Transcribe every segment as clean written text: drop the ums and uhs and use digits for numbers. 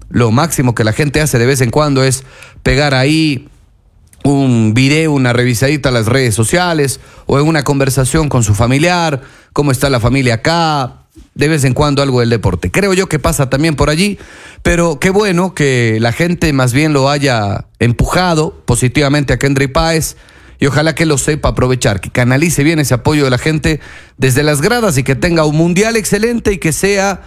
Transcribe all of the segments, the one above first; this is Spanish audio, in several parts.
lo máximo que la gente hace de vez en cuando es pegar ahí un video, una revisadita a las redes sociales o en una conversación con su familiar, cómo está la familia acá, de vez en cuando algo del deporte. Creo yo que pasa también por allí, pero qué bueno que la gente más bien lo haya empujado positivamente a Kendry Páez y ojalá que lo sepa aprovechar, que canalice bien ese apoyo de la gente desde las gradas y que tenga un mundial excelente y que sea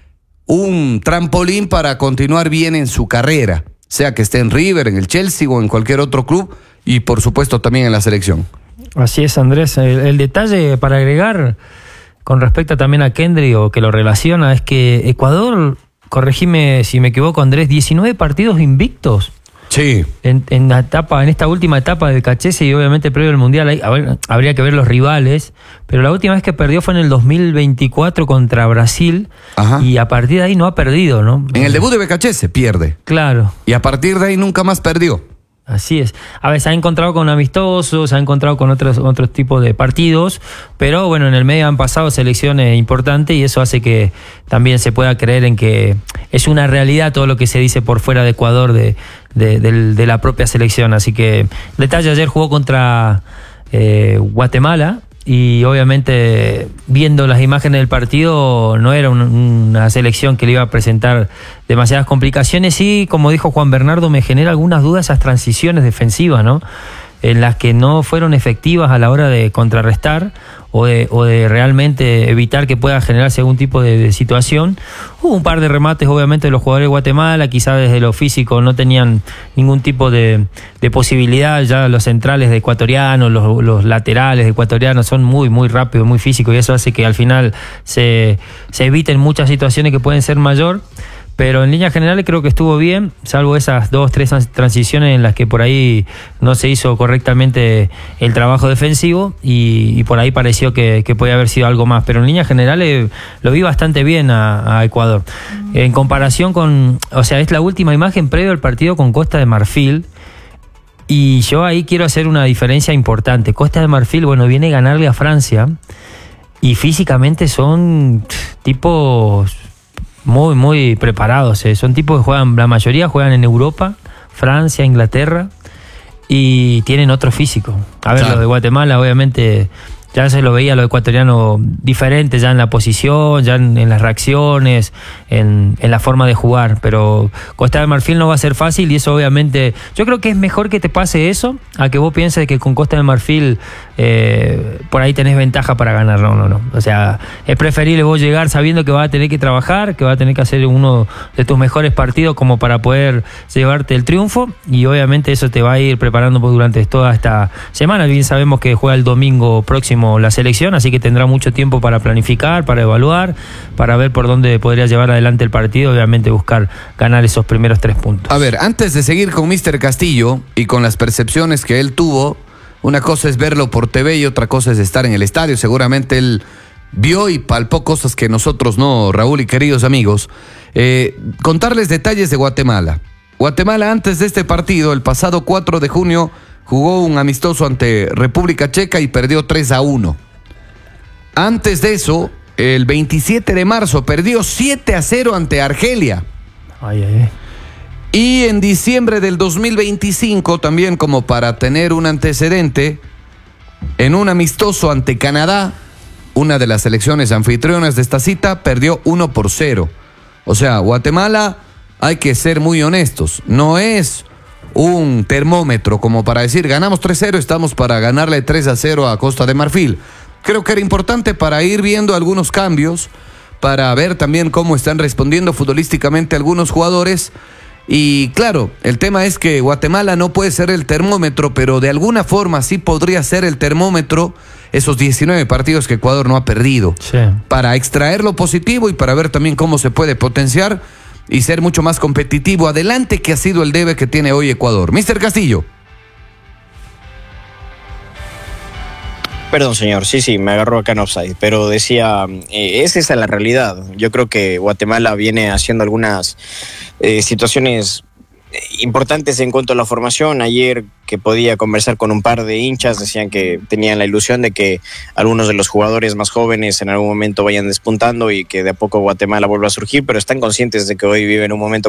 un trampolín para continuar bien en su carrera, sea que esté en River, en el Chelsea o en cualquier otro club y por supuesto también en la selección. Así es, Andrés. El detalle para agregar con respecto también a Kendry, o que lo relaciona, es que Ecuador, corregime si me equivoco, Andrés, 19 partidos invictos. Sí. En esta última etapa del Cachese y obviamente previo al Mundial, habría que ver los rivales, pero la última vez que perdió fue en el 2024 contra Brasil. Ajá. Y a partir de ahí no ha perdido, ¿no? En el debut de Becachese pierde. Claro. Y a partir de ahí nunca más perdió. Así es. A veces se ha encontrado con amistosos, se ha encontrado con otros tipos de partidos, pero bueno, en el medio han pasado selecciones importantes y eso hace que también se pueda creer en que es una realidad todo lo que se dice por fuera de Ecuador de la propia selección. Así que, detalle, ayer jugó contra Guatemala y obviamente viendo las imágenes del partido no era una selección que le iba a presentar demasiadas complicaciones. Sí, como dijo Juan Bernardo, me genera algunas dudas esas transiciones defensivas, ¿no? En las que no fueron efectivas a la hora de contrarrestar o de realmente evitar que pueda generarse algún tipo de situación. Hubo un par de remates obviamente de los jugadores de Guatemala, quizás desde lo físico no tenían ningún tipo de posibilidad. Ya los centrales de ecuatorianos, los laterales de ecuatorianos son muy, muy rápidos, muy físicos, y eso hace que al final se eviten muchas situaciones que pueden ser mayor. Pero en líneas generales creo que estuvo bien, salvo esas 2-3 transiciones en las que por ahí no se hizo correctamente el trabajo defensivo y por ahí pareció que podía haber sido algo más. Pero en líneas generales lo vi bastante bien a Ecuador. En comparación con, o sea, es la última imagen previo al partido con Costa de Marfil. Y yo ahí quiero hacer una diferencia importante. Costa de Marfil, bueno, viene a ganarle a Francia y físicamente son tipos muy, muy preparados. Son tipos que juegan, la mayoría juegan en Europa, Francia, Inglaterra, y tienen otro físico. A ver, claro. Los de Guatemala, obviamente, ya se lo veía a los ecuatorianos diferentes, ya en la posición, ya en las reacciones, en la forma de jugar. Pero Costa de Marfil no va a ser fácil y eso obviamente, yo creo que es mejor que te pase eso a que vos pienses que con Costa de Marfil por ahí tenés ventaja para ganar. No. O sea, es preferible vos llegar sabiendo que vas a tener que trabajar, que vas a tener que hacer uno de tus mejores partidos como para poder llevarte el triunfo, y obviamente eso te va a ir preparando durante toda esta semana. Bien sabemos que juega el domingo próximo la selección, así que tendrá mucho tiempo para planificar, para evaluar, para ver por dónde podría llevar adelante el partido, obviamente buscar ganar esos primeros 3 puntos. A ver, antes de seguir con Mr. Castillo y con las percepciones que él tuvo, una cosa es verlo por TV y otra cosa es estar en el estadio. Seguramente él vio y palpó cosas que nosotros no, Raúl y queridos amigos. Contarles detalles de Guatemala. Guatemala, antes de este partido, el pasado 4 de junio, jugó un amistoso ante República Checa y perdió 3-1. Antes de eso, el 27 de marzo, perdió 7-0 ante Argelia. Y en diciembre del 2025, también como para tener un antecedente, en un amistoso ante Canadá, una de las selecciones anfitrionas de esta cita, perdió 1-0. O sea, Guatemala, hay que ser muy honestos, no es un termómetro como para decir ganamos 3-0, estamos para ganarle 3-0 a Costa de Marfil. Creo que era importante para ir viendo algunos cambios, para ver también cómo están respondiendo futbolísticamente algunos jugadores. Y claro, el tema es que Guatemala no puede ser el termómetro, pero de alguna forma sí podría ser el termómetro esos 19 partidos que Ecuador no ha perdido. Sí. Para extraer lo positivo y para ver también cómo se puede potenciar y ser mucho más competitivo adelante, que ha sido el debe que tiene hoy Ecuador. Mr. Castillo. Perdón, señor, sí, me agarró acá en offside, pero decía, esa es la realidad. Yo creo que Guatemala viene haciendo algunas situaciones importantes en cuanto a la formación. Ayer que podía conversar con un par de hinchas, decían que tenían la ilusión de que algunos de los jugadores más jóvenes en algún momento vayan despuntando y que de a poco Guatemala vuelva a surgir, pero están conscientes de que hoy viven un momento